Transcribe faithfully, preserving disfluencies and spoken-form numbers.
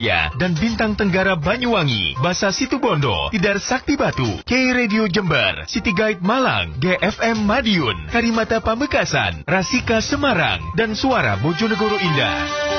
Ya, dan Bintang Tenggara Banyuwangi, Basa Situbondo, Tidar Sakti Batu, K Radio Jember, City Guide Malang, G F M Madiun, Karimata Pamekasan, Rasika Semarang, dan Suara Bojonegoro Indah.